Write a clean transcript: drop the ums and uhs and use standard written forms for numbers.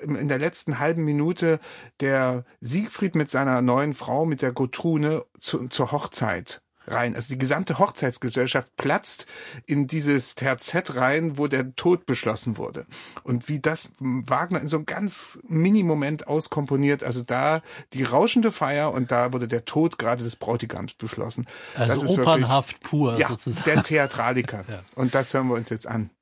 in der letzten halben Minute der Siegfried mit seiner neuen Frau, mit der Gutrune, zur Hochzeit rein. Also die gesamte Hochzeitsgesellschaft platzt in dieses Terzett rein, wo der Tod beschlossen wurde. Und wie das Wagner in so einem ganz Mini-Moment auskomponiert, also da die rauschende Feier und da wurde der Tod gerade des Bräutigams beschlossen. Also das ist opernhaft wirklich, pur ja, sozusagen. Der Theatraliker. Ja. Und das hören wir uns jetzt an.